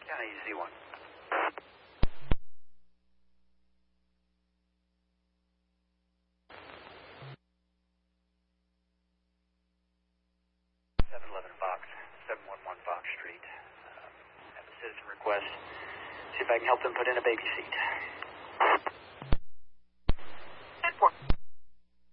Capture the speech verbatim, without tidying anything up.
County Z one. seven eleven Fox, seven one one Fox Street. Um, have a citizen request. See if I can help them put in a baby seat.